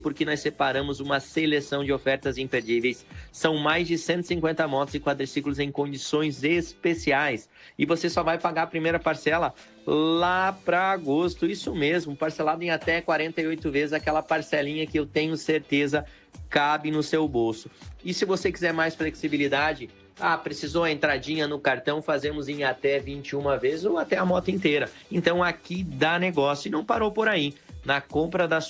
porque nós separamos uma seleção de ofertas imperdíveis. São mais de 150 motos e quadriciclos em condições especiais. E você só vai pagar a primeira parcela lá para agosto. Isso mesmo, parcelado em até 48 vezes, aquela parcelinha que eu tenho certeza cabe no seu bolso. E se você quiser mais flexibilidade, precisou a entradinha no cartão, fazemos em até 21 vezes ou até a moto inteira. Então aqui dá negócio. E não parou por aí. Na compra da